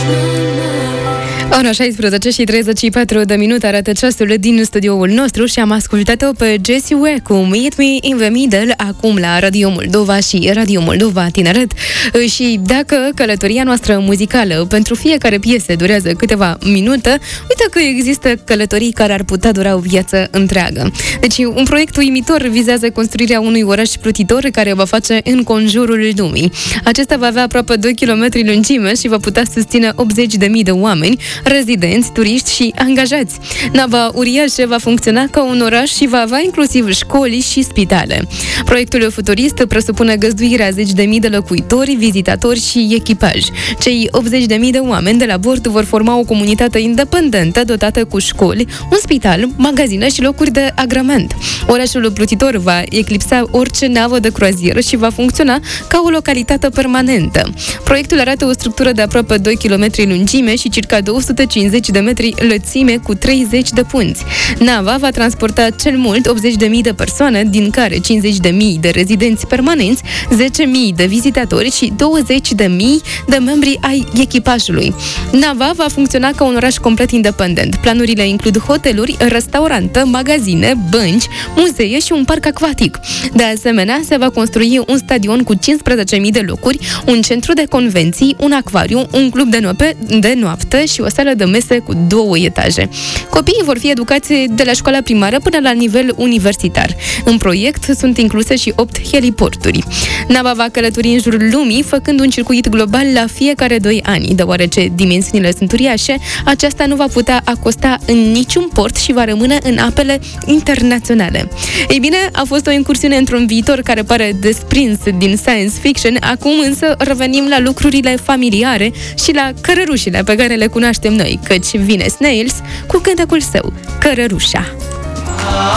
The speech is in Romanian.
Ora 16 și 34 de minute arată ceasul din studioul nostru și am ascultat-o pe Jessie Ware cu Meet Me in the Middle, acum la Radio Moldova și Radio Moldova Tineret. Și dacă călătoria noastră muzicală pentru fiecare piesă durează câteva minute, uite că există călătorii care ar putea dura o viață întreagă. Deci un proiect uimitor vizează construirea unui oraș plutitor care va face în conjurul lumii. Acesta va avea aproape 2 km lungime și va putea susține 80.000 de oameni, rezidenți, turiști și angajați. Nava uriașă va funcționa ca un oraș și va avea inclusiv școli și spitale. Proiectul futurist presupune găzduirea 10.000 de locuitori, vizitatori și echipaj. Cei 80.000 de oameni de la bord vor forma o comunitate independentă dotată cu școli, un spital, magazine și locuri de agrement. Orașul plutitor va eclipsa orice navă de croazieră și va funcționa ca o localitate permanentă. Proiectul arată o structură de aproape 2 km lungime și circa 250 de metri lățime cu 30 de punți. Nava va transporta cel mult 80.000 de persoane, din care 50.000 de rezidenți permanenți, 10.000 de vizitatori și 20.000 de membri ai echipajului. Nava va funcționa ca un oraș complet independent. Planurile includ hoteluri, restaurante, magazine, bănci, muzee și un parc acvatic. De asemenea, se va construi un stadion cu 15.000 de locuri, un centru de convenții, un acvariu, un club de noapte și o sală de mese cu 2 etaje. Copiii vor fi educați de la școala primară până la nivel universitar. În proiect sunt incluse și 8 heliporturi. Nava va călători în jurul lumii, făcând un circuit global la fiecare 2 ani. Deoarece dimensiunile sunt uriașe, aceasta nu va putea acosta în niciun port și va rămâne în apele internaționale. Ei bine, a fost o incursiune într-un viitor care pare desprins din science fiction, acum însă revenim la lucrurile familiare și la cărărușile pe care le cunoaștem noi, căci vine Snails cu cântecul său, Cărărușa.